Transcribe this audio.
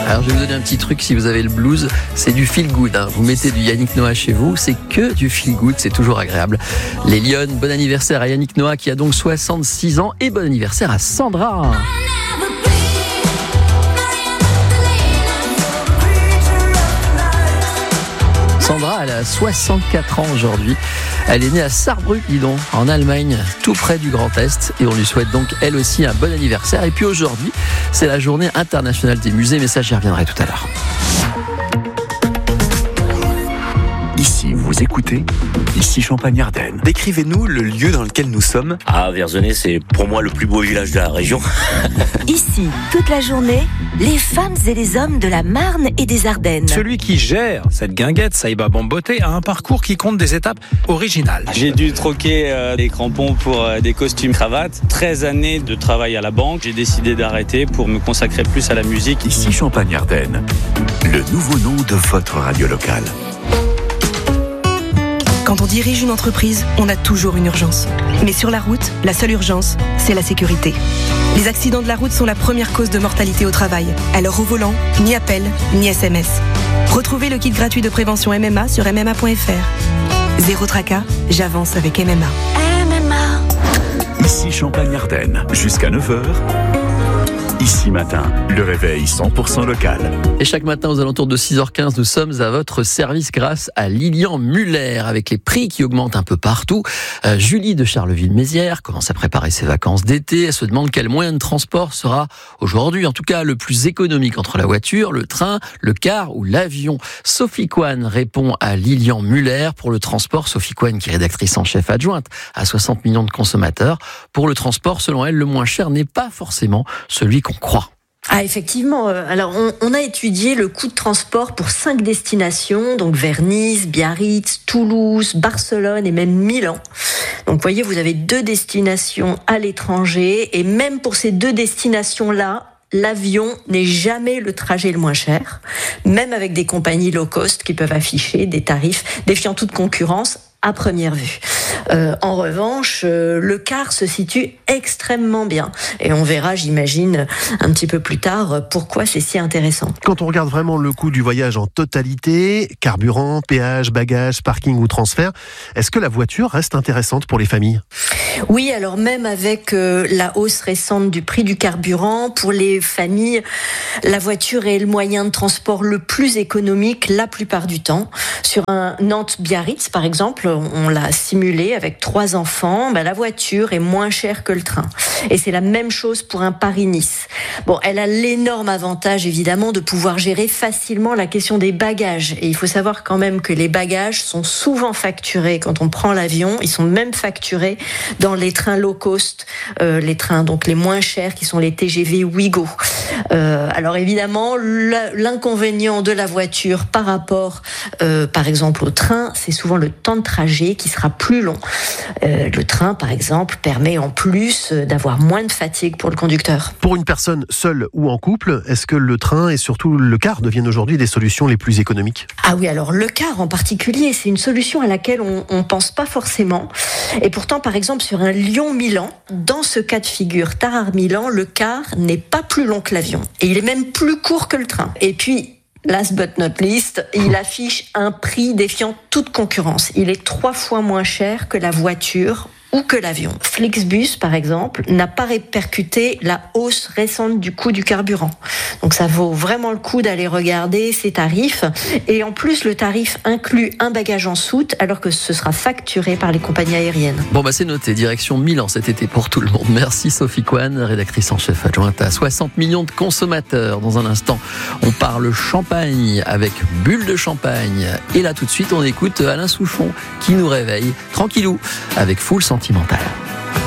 Alors je vais vous donner un petit truc, si vous avez le blues, c'est du feel good. Vous mettez du Yannick Noah chez vous, c'est que du feel good, c'est toujours agréable. Les Lyonnes, bon anniversaire à Yannick Noah qui a donc 66 ans et bon anniversaire à Sandra. Sandra, elle a 64 ans aujourd'hui. Elle est née à Saarbrück, dis donc, en Allemagne, tout près du Grand Est. Et on lui souhaite donc, elle aussi, un bon anniversaire. Et puis aujourd'hui, c'est la journée internationale des musées. Mais ça, j'y reviendrai tout à l'heure. Ici, vous écoutez, ici Champagne-Ardenne. Décrivez-nous le lieu dans lequel nous sommes. Vierzonnet, c'est pour moi le plus beau village de la région. Ici, toute la journée, les femmes et les hommes de la Marne et des Ardennes. Celui qui gère cette guinguette, Saïba Bamboté, a un parcours qui compte des étapes originales. J'ai dû troquer des crampons pour des costumes cravates. 13 années de travail à la banque. J'ai décidé d'arrêter pour me consacrer plus à la musique. Ici Champagne-Ardenne, le nouveau nom de votre radio locale. Quand on dirige une entreprise, on a toujours une urgence. Mais sur la route, la seule urgence, c'est la sécurité. Les accidents de la route sont la première cause de mortalité au travail. Alors au volant, ni appel, ni SMS. Retrouvez le kit gratuit de prévention MMA sur MMA.fr. Zéro tracas, j'avance avec MMA. MMA. Ici Champagne-Ardenne, jusqu'à 9h. Ici matin, le réveil 100% local. Et chaque matin aux alentours de 6h15, nous sommes à votre service grâce à Lilian Muller avec les prix qui augmentent un peu partout. Julie de Charleville-Mézières commence à préparer ses vacances d'été. Elle se demande quel moyen de transport sera aujourd'hui, en tout cas le plus économique entre la voiture, le train, le car ou l'avion. Sophie Coine répond à Lilian Muller pour le transport. Sophie Coine qui est rédactrice en chef adjointe à 60 millions de consommateurs. Pour le transport, selon elle, le moins cher n'est pas forcément celui qu'on croit. Effectivement. Alors, on a étudié le coût de transport pour 5 destinations, donc vers Nice, Biarritz, Toulouse, Barcelone et même Milan. Donc, vous voyez, vous avez 2 destinations à l'étranger et même pour ces 2 destinations-là, l'avion n'est jamais le trajet le moins cher, même avec des compagnies low cost qui peuvent afficher des tarifs défiant toute concurrence à première vue. En revanche, le car se situe extrêmement bien. Et on verra, j'imagine, un petit peu plus tard, pourquoi c'est si intéressant. Quand on regarde vraiment le coût du voyage en totalité, carburant, péage, bagages, parking ou transfert, est-ce que la voiture reste intéressante pour les familles ? Oui, alors même avec la hausse récente du prix du carburant, pour les familles, la voiture est le moyen de transport le plus économique la plupart du temps. Sur un Nantes-Biarritz, par exemple, on l'a simulé avec 3 enfants, la voiture est moins chère que le train. Et c'est la même chose pour un Paris-Nice. Bon, elle a l'énorme avantage, évidemment, de pouvoir gérer facilement la question des bagages. Et il faut savoir quand même que les bagages sont souvent facturés quand on prend l'avion. Ils sont même facturés dans les trains low cost, les trains donc les moins chers qui sont les TGV Ouigo. Alors évidemment, l'inconvénient de la voiture par rapport, par exemple, au train, c'est souvent le temps de trajet qui sera plus long. Le train, par exemple, permet en plus d'avoir moins de fatigue pour le conducteur. Pour une personne seule ou en couple, est-ce que le train et surtout le car deviennent aujourd'hui des solutions les plus économiques ? Oui, alors le car en particulier, c'est une solution à laquelle on pense pas forcément. Et pourtant, par exemple, sur un Lyon-Milan, dans ce cas de figure, Tarare-Milan, le car n'est pas plus long que l'avion. Et il est même plus court que le train. Et puis, last but not least, il affiche un prix défiant toute concurrence. Il est 3 fois moins cher que la voiture ou que l'avion. Flixbus, par exemple, n'a pas répercuté la hausse récente du coût du carburant. Donc ça vaut vraiment le coup d'aller regarder ces tarifs. Et en plus, le tarif inclut un bagage en soute, alors que ce sera facturé par les compagnies aériennes. Bon, c'est noté. Direction Milan cet été pour tout le monde. Merci Sophie Coine, rédactrice en chef adjointe à 60 millions de consommateurs. Dans un instant, on parle champagne avec Bulle de Champagne. Et là, tout de suite, on écoute Alain Souchon qui nous réveille tranquillou avec Full Sentimental.